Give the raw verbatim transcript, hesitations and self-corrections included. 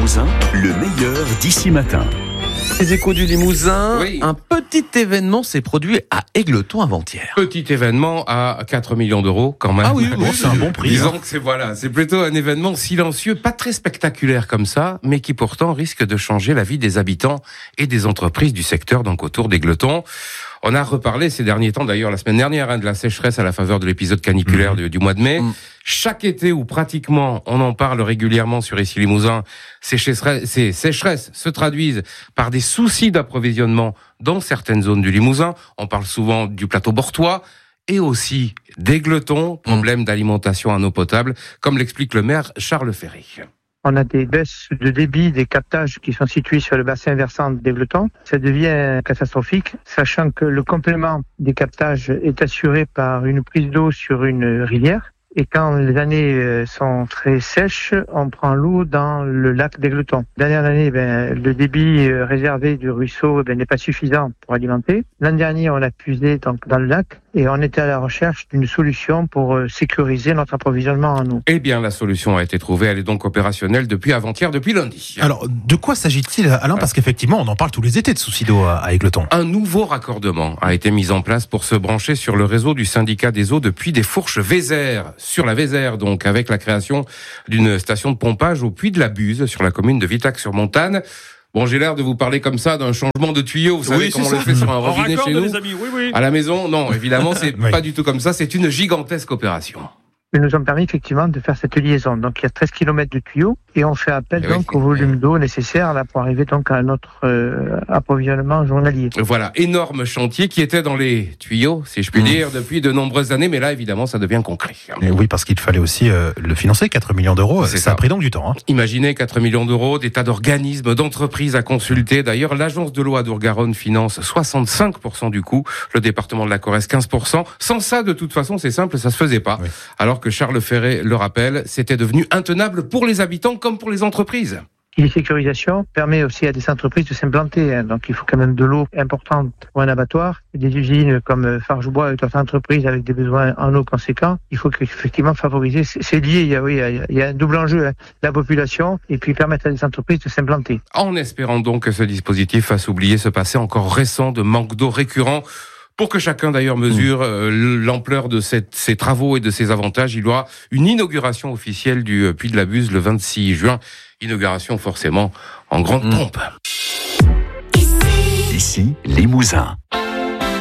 Limousin, le meilleur d'ici matin. Les Échos du Limousin, Oui. un petit événement s'est produit à Égletons avant-hier. Petit événement à quatre millions d'euros quand même. Ah oui, bon, c'est un bon prix. Disons hein. que c'est voilà, c'est plutôt un événement silencieux, pas très spectaculaire comme ça, mais qui pourtant risque de changer la vie des habitants et des entreprises du secteur donc autour d'Égletons. On a reparlé ces derniers temps, d'ailleurs la semaine dernière, hein, de la sécheresse à la faveur de l'épisode caniculaire Mmh. du, du mois de mai. Mmh. Chaque été, ou pratiquement, on en parle régulièrement sur Ici Limousin, ces sécheresses, ces sécheresses se traduisent par des soucis d'approvisionnement dans certaines zones du Limousin. On parle souvent du plateau bortois et aussi d'Égletons, problème d'alimentation en eau potable, comme l'explique le maire Charles Ferré. On a des baisses de débit des captages qui sont situés sur le bassin versant d'Égletons. Ça devient catastrophique, sachant que le complément des captages est assuré par une prise d'eau sur une rivière. Et quand les années sont très sèches, on prend l'eau dans le lac d'Égletons. Dernière année, ben, le débit réservé du ruisseau ben, n'est pas suffisant pour alimenter. L'an dernier, on a puisé donc dans le lac et on était à la recherche d'une solution pour sécuriser notre approvisionnement en eau. Eh bien, la solution a été trouvée. Elle est donc opérationnelle depuis avant-hier, depuis lundi. Alors, de quoi s'agit-il, Alain ? Parce qu'effectivement, on en parle tous les étés de soucis d'eau à, à Égletons. Un nouveau raccordement a été mis en place pour se brancher sur le réseau du syndicat des eaux depuis des Fourches Vézères, sur la Vézère, donc avec la création d'une station de pompage au puits de la Buse, sur la commune de Vitac-sur-Montagne. Bon, j'ai l'air de vous parler comme ça d'un changement de tuyau, vous savez, Oui, comme on c'est le ça. fait sur un On robinet raccorde, chez nous. les amis, oui, oui. À la maison, non, évidemment, c'est Oui. pas du tout comme ça, c'est une gigantesque opération. Ils nous ont permis effectivement de faire cette liaison. Donc il y a treize kilomètres de tuyaux et on fait appel Eh donc oui. au volume d'eau nécessaire là pour arriver donc à notre euh, approvisionnement journalier. Voilà, énorme chantier qui était dans les tuyaux, si je puis Mmh. dire, depuis de nombreuses années, mais là, évidemment, ça devient concret. Et oui, parce qu'il fallait aussi euh, le financer, quatre millions d'euros. C'est Ça, ça. a pris donc du temps. Hein. Imaginez quatre millions d'euros, des tas d'organismes, d'entreprises à consulter. D'ailleurs, l'agence de l'eau Adour-Garonne finance soixante-cinq pour cent du coût, le département de la Corrèze quinze pour cent. Sans ça, de toute façon, c'est simple, ça se faisait pas. Oui. Alors que Charles Ferré le rappelle, c'était devenu intenable pour les habitants comme pour les entreprises. Et la sécurisation permet aussi à des entreprises de s'implanter. Hein. Donc il faut quand même de l'eau importante pour un abattoir. Des usines comme Fargebois et d'autres entreprises avec des besoins en eau conséquents. Il faut effectivement favoriser. C'est lié, il y a, oui, il y a un double enjeu. Hein. La population et puis permettre à des entreprises de s'implanter. En espérant donc que ce dispositif fasse oublier ce passé encore récent de manque d'eau récurrent. Pour que chacun d'ailleurs mesure euh, l'ampleur de cette, ces travaux et de ces avantages, il y aura une inauguration officielle du euh, Puy de la Buse le vingt-six juin. Inauguration forcément en grande pompe. Ici, Limousin.